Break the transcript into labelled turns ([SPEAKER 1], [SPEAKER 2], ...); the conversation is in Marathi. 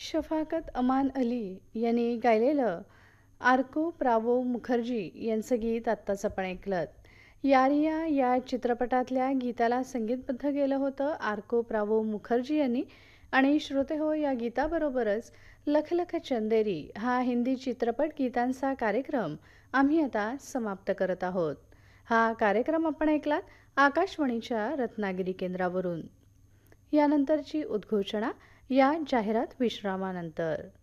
[SPEAKER 1] शफाकत अमान अली यांनी गायलेलं आर्को प्रावो मुखर्जी यांचं गीत आत्ताच आपण ऐकलं. यारिया या चित्रपटातल्या गीताला संगीतबद्ध केलं होतं आर्को प्रावो मुखर्जी यांनी. आणि श्रोते हो, या गीताबरोबरच लख लख चंदेरी हा हिंदी चित्रपट गीतांचा कार्यक्रम आम्ही आता समाप्त करत आहोत. हा कार्यक्रम आपण ऐकलात आकाशवाणीच्या रत्नागिरी केंद्रावरून. यानंतरची उद्घोषणा या जाहिरात विश्रामानंतर.